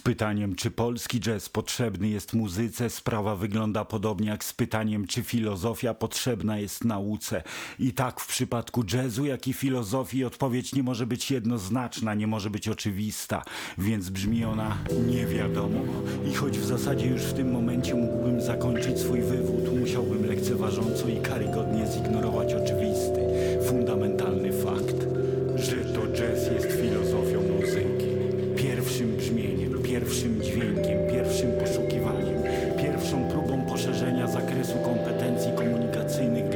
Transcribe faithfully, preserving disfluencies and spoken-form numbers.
pytaniem, czy polski jazz potrzebny jest muzyce, sprawa wygląda podobnie jak z pytaniem, czy filozofia potrzebna jest nauce. I tak w przypadku jazzu, jak i filozofii odpowiedź nie może być jednoznaczna, nie może być oczywista, więc brzmi ona nie wiadomo. I choć w zasadzie już w tym momencie mógłbym zakończyć swój wywód, musiałbym lekceważąco i karygodnie zignorować oczywisty, fundamentalny fakt, że to jazz jest filozofią muzyki. Pierwszym brzmieniem, pierwszym dźwiękiem, pierwszym poszukiwaniem, pierwszą próbą poszerzenia zakresu kompetencji komunikacyjnych